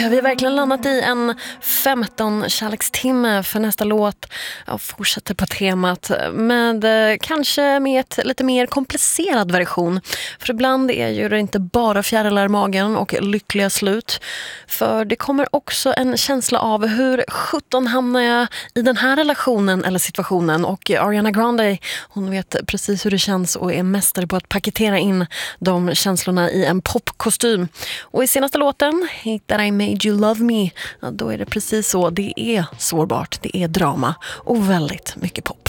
vi har verkligen landat i en 15-kärlekstimme för nästa låt. Jag fortsätter på temat med kanske med ett lite mer komplicerad version. För ibland är ju det inte bara fjärilar i magen och lyckliga slut. För det kommer också en känsla av hur 17 hamnar jag i den här relationen eller situationen. Och Ariana Grande, hon vet precis hur det känns och är mästare på att paketera in de känslorna i en popkostym. Och i senaste låten, Hate That I Made You Love Me, då är det precis så. Det är sårbart, det är drama och väldigt mycket pop.